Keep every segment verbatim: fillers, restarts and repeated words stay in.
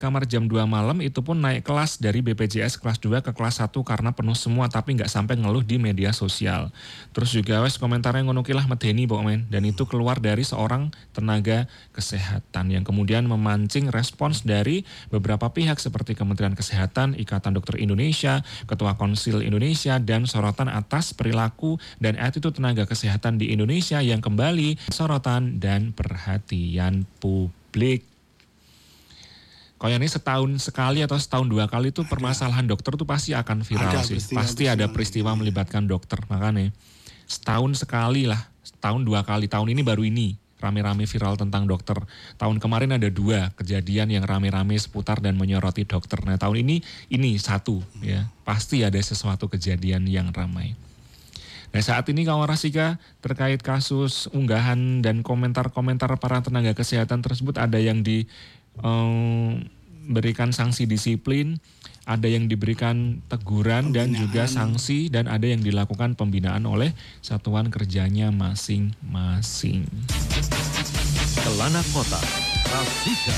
kamar jam dua malam itu pun naik kelas dari B P J S kelas dua ke kelas satu karena penuh semua tapi nggak sampai ngeluh di media sosial. Terus juga wes komentarnya ngono ki lah medeni pokoknya, dan itu keluar dari seorang tenaga kesehatan yang kemudian memancing respons dari beberapa pihak seperti Kementerian Kesehatan, Ikatan Dokter Indonesia, Ketua Konsil Indonesia, dan sorotan atas perilaku dan attitude tenaga kesehatan di Indonesia yang kembali sorotan dan perhatian publik. Kayaknya setahun sekali atau setahun dua kali itu permasalahan dokter tuh pasti akan viral ada sih. peristiwa, Pasti ada peristiwa melibatkan dokter. Makanya setahun sekali lah, setahun dua kali. Tahun ini baru ini rame-rame viral tentang dokter. Tahun kemarin ada dua kejadian yang rame-rame seputar dan menyoroti dokter. Nah tahun ini ini satu ya. Pasti ada sesuatu kejadian yang ramai. Nah saat ini kawan Rasika terkait kasus unggahan dan komentar-komentar para tenaga kesehatan tersebut ada yang di Um, berikan sanksi disiplin, ada yang diberikan teguran dan juga sanksi, dan ada yang dilakukan pembinaan oleh satuan kerjanya masing-masing. Kelana Kota, Rasika.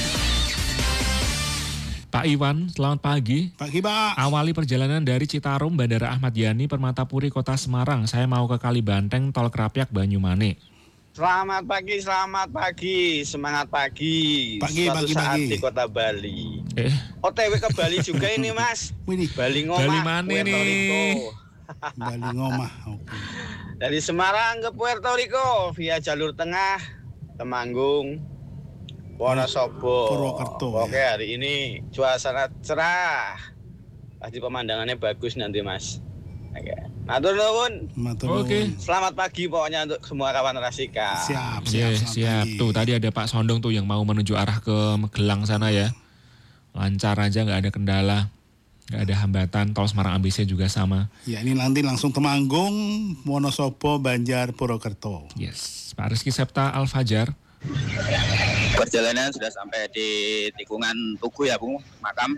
Pak Iwan, selamat pagi. Pagi Pak. Awali perjalanan dari Citarum, Bandara Ahmad Yani, Permatapuri, Kota Semarang. Saya mau ke Kalibanteng, Tol Krapyak, Banyumane. Selamat pagi, selamat pagi, semangat pagi. Pagi, Suatu pagi, saat pagi. di Kota Bali. Eh, O T W ke Bali juga ini Mas. Wih, Bali Ngomah. Bali mana Puerto nih? Rico. Bali Ngomah. Oke. Dari Semarang ke Puerto Rico via jalur tengah, Temanggung, Wonosobo. Purwokerto, Oke, ya. hari ini cuaca sangat cerah. Pasti pemandangannya bagus nanti Mas. Oke. Matur nuwun. Matur Oke. nuwun. Selamat pagi pokoknya untuk semua kawan Rasika. Siap, siap, Iya, selamat siap. pagi. Tuh tadi ada Pak Sondong tuh yang mau menuju arah ke Magelang sana ya. Lancar aja, nggak ada kendala, nggak ada hambatan. Tol Semarang A B C juga sama. Ya ini nanti langsung Temanggung, Wonosobo, Banjar, Purwokerto. Yes. Pak Rizky Septa Al-Fajar. Perjalanan sudah sampai di tikungan Tugu ya Bu, makam.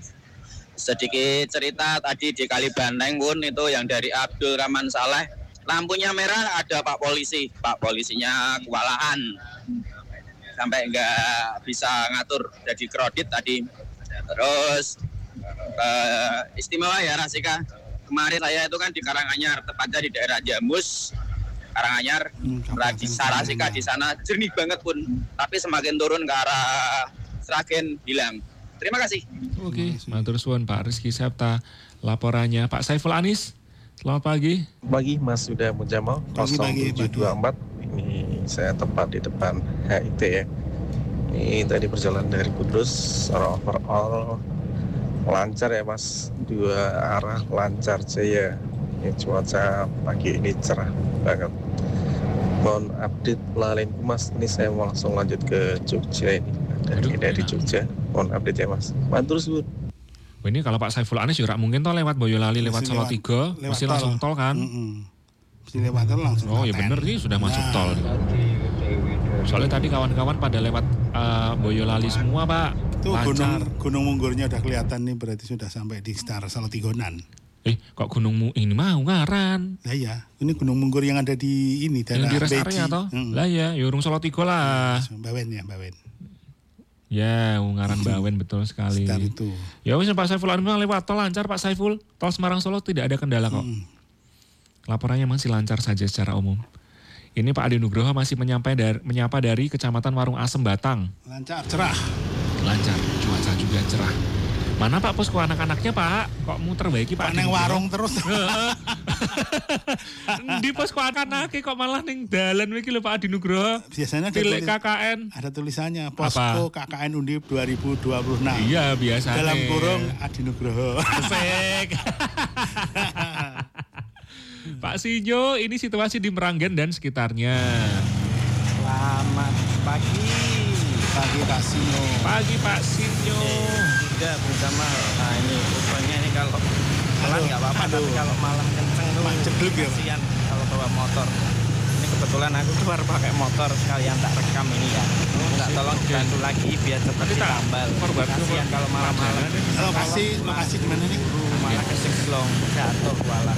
Sedikit cerita tadi di Kalibanteng pun itu yang dari Abdul Rahman Saleh, lampunya merah ada Pak Polisi, Pak Polisinya kewalahan sampai nggak bisa ngatur jadi kredit tadi. Terus eh, istimewa ya Rasika, kemarin saya itu kan di Karanganyar, tepatnya di daerah Jamus Karanganyar, lagi Sarasika di sana jernih banget pun, tapi semakin turun ke arah Sragen hilang. Terima kasih. Oke, matur suwun Pak Rizky Septa. Laporannya Pak Saiful Anis. Selamat pagi. Pagi Mas Yuda Mujamal, Pagi, pagi, nol tujuh dua empat. Ini saya tepat di depan H I T ya. Ini tadi perjalanan dari Kudus, overall lancar ya Mas. Dua arah lancar jaya. Ini cuaca pagi ini cerah banget. Mohon update lalinku Mas. Ini saya mau langsung lanjut ke Jogja ini. Dari, Aduh, dari enak. Jogja. Mohon update ya Mas. Matur suwun. Oh, ini kalau Pak Saiful Anis juga mungkin toh lewat Boyolali, lewat Mesti Solo lewat- tiga, lewat mesti tol. langsung tol kan? Mm-mm. Mesti lewat tol langsung. Oh ya Klaten. bener sih sudah masuk Nah, tol. Soalnya tadi kawan-kawan pada lewat uh, Boyolali semua Pak. Itu gunung, Lancar. gunung Munggurnya udah kelihatan nih, berarti sudah sampai di sekitar Salatigonan. Eh kok gunungmu ini mau ngaran? Lah ya, ini gunung Munggur yang ada di ini Yang daerah di rest Beji. area toh? Mm. Lah ya, Yurung Solo tiga lah. Bawen ya, Bawen. Ya, ngaran Bawen betul sekali. Sekitar itu. Ya wis Pak Saiful Anis lewat tol lancar Pak Saiful. Tol Semarang Solo tidak ada kendala kok. Mm. Laporannya masih lancar saja secara umum. Ini Pak Adi Nugroho masih menyapa dari, menyapa dari Kecamatan Warung Asem Batang. Lancar, cerah. Lancar, cuaca juga cerah. Mana Pak posko anak-anaknya Pak? Kok muter baiki Pak? Pak neng warung terus. Di posko anak-anaknya kok malah ning dalan iki lho Pak Adi Nugroho. Biasanya ada, Tilek tulis- K K N. ada tulisannya Posko K K N Undip dua ribu dua puluh enam. Iya biasa. Dalam kurung Adi Nugroho. Asik. Pak Sinyo, ini situasi di Meranggen dan sekitarnya. Selamat pagi. Pagi Pak Sino. Pagi Pak Sinyo. Tidak bersama. Nah ini rupanya ini kalau pelan nggak apa-apa, Aduh. tapi kalau malam kenceng tuh Macet ya, Pak. kasihan kalau bawa motor. Ini kebetulan aku keluar pakai motor, sekalian tak rekam ini ya. Nggak tolong dibantu lagi biar cepat Nanti tak ditambal. korban Kasihan kalau malam-malam. Lokasi lokasi di mana nih? Malah keseglong, jatuh wala.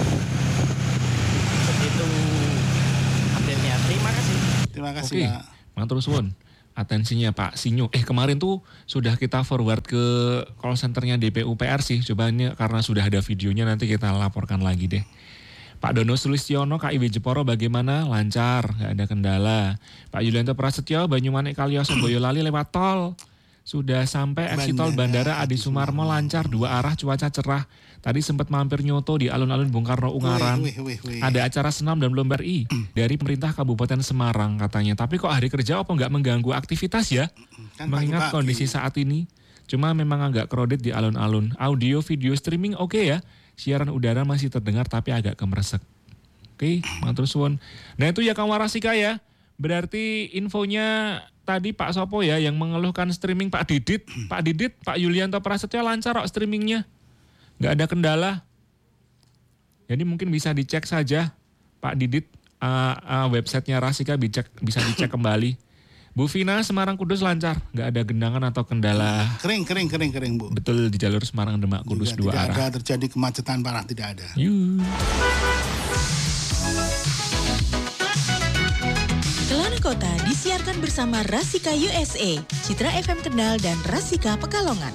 Begitu update-nya. Terima kasih. Terima kasih Oke, Pak. matur suwun. atensinya Pak Sinyo. Eh kemarin tuh sudah kita forward ke call centernya D P U P R sih. Coba ini karena sudah ada videonya nanti kita laporkan lagi deh. Pak Dono Sulistiono K I W Jeporo bagaimana? Lancar, nggak ada kendala. Pak Yulianto Prasetyo Banyumanik Kalioso Boyolali lewat tol. Sudah sampai exit tol Bandara Adi Sumarmo lancar, dua arah cuaca cerah. Tadi sempat mampir nyoto di alun-alun Bung Karno Ungaran. Wih, wih, wih, wih. Ada acara senam dan lomba R I dari pemerintah Kabupaten Semarang katanya. Tapi kok hari kerja apa nggak mengganggu aktivitas ya? Kan Mengingat pagi-pagi. kondisi saat ini. Cuma memang agak crowded di alun-alun. Audio video streaming oke okay ya. Siaran udara masih terdengar tapi agak kemeresek. Oke, matur suwun. Nah itu ya kawan Rasika ya. Berarti infonya tadi Pak Sopo ya yang mengeluhkan streaming Pak Didit. Pak Didit, Pak Yulianto Prasetyo lancar kok streamingnya. Nggak ada kendala. Jadi mungkin bisa dicek saja Pak Didit uh, uh, websitenya Rasika bisa, bisa dicek kembali. Bu Vina, Semarang Kudus lancar, nggak ada genangan atau kendala. Kering, kering, kering, kering Bu. Betul di jalur Semarang Demak Kudus Juga dua tidak arah. ada terjadi kemacetan parah, tidak ada. Yuh. Kelana Kota disiarkan bersama Rasika U S A, Citra F M Kendal dan Rasika Pekalongan.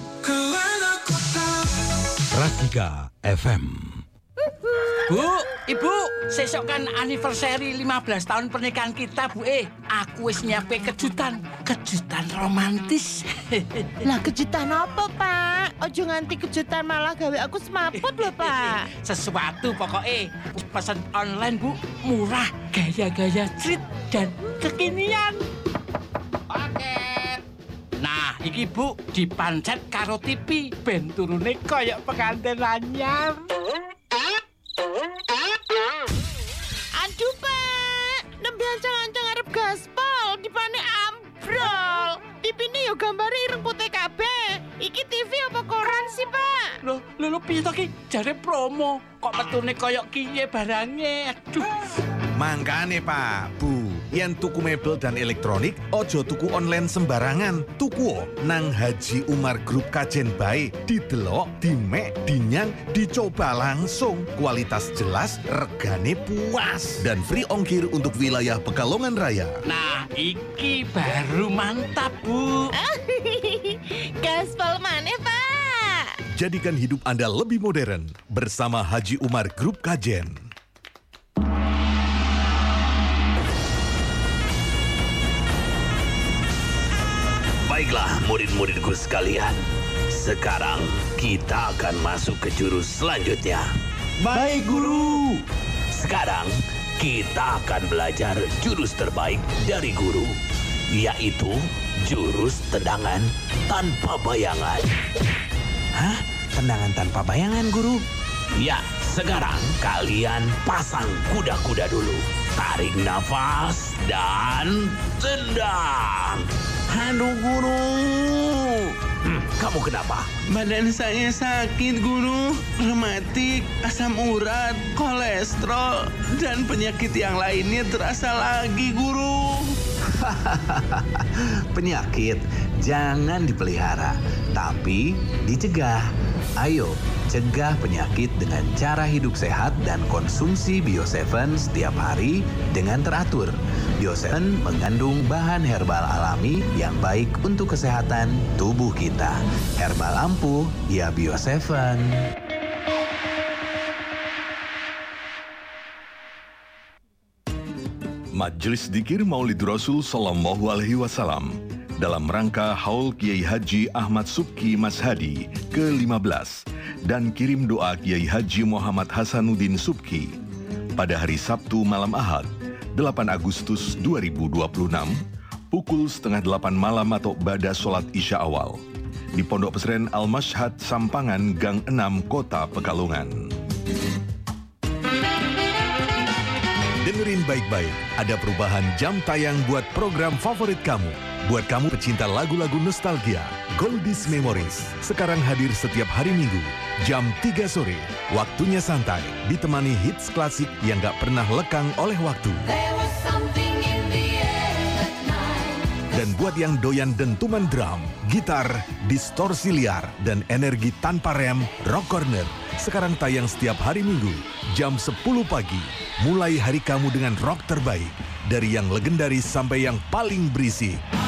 Rasika F M. Bu, Ibu, sesok kan anniversary lima belas tahun pernikahan kita, Bu. Eh, aku wis nyiapke kejutan, kejutan romantis. Lah kejutan apa, Pak? Ojo nganti kejutan malah gawe aku semaput lho, Pak. Sesuatu pokoknya pesan online, Bu, murah, gaya-gaya street dan kekinian. Paket. Nah, iki Bu dipancet karo T V, ben turune koyok pengantin anyar. Aduh, Pak. Nembe ancang-ancang arep gaspol, dipane ambrol. T V-ne yo gambare ireng putih kabeh. Iki T V apa koran sih, Pak? Loh, lho lho piye to ki? Jare promo. Kok metune koyok kiye barange? Aduh. Mangkane Pak, Bu, yen tuku mebel dan elektronik, ojo tuku online sembarangan. Tuku nang Haji Umar Group Kajen bae. Didelok, dimek, dinyang, dicoba langsung. Kualitas jelas, regane puas. Dan free ongkir untuk wilayah Pekalongan Raya. Nah, iki baru mantap, Bu. Gaspol maneh, Pak. Jadikan hidup Anda lebih modern bersama Haji Umar Group Kajen. Baiklah murid-muridku sekalian, sekarang kita akan masuk ke jurus selanjutnya. Baik, Guru. Sekarang kita akan belajar jurus terbaik dari guru, yaitu jurus tendangan tanpa bayangan. Hah? Tendangan tanpa bayangan, Guru? Ya, sekarang kalian pasang kuda-kuda dulu. Tarik nafas dan tendang. Aduh, Guru. Hmm, kamu kenapa? Badan saya sakit, Guru. Rematik, asam urat, kolesterol, dan penyakit yang lainnya terasa lagi, Guru. Penyakit jangan dipelihara, tapi dicegah. Ayo, cegah penyakit dengan cara hidup sehat dan konsumsi Bio tujuh setiap hari dengan teratur. Bio tujuh mengandung bahan herbal alami yang baik untuk kesehatan tubuh kita. Herbal ampuh, ya Bio tujuh. Majelis Dzikir Maulid Rasul Sallallahu Alaihi Wasallam dalam rangka Haul Kiai Haji Ahmad Subki Mas Hadi ke lima belas dan kirim doa Kiai Haji Muhammad Hasanuddin Subki pada hari Sabtu malam Ahad delapan Agustus dua ribu dua puluh enam pukul setengah delapan malam atau ba'da sholat Isya awal di Pondok Pesantren Al-Mashhad Sampangan Gang enam Kota Pekalongan. Dengerin baik-baik, ada perubahan jam tayang buat program favorit kamu. Buat kamu pecinta lagu-lagu nostalgia, Goldies Memories sekarang hadir setiap hari Minggu, jam tiga sore. Waktunya santai, ditemani hits klasik yang gak pernah lekang oleh waktu. Dan buat yang doyan dentuman drum, gitar, distorsi liar, dan energi tanpa rem, Rock Corner sekarang tayang setiap hari Minggu, jam sepuluh pagi. Mulai hari kamu dengan rock terbaik, dari yang legendaris sampai yang paling berisik.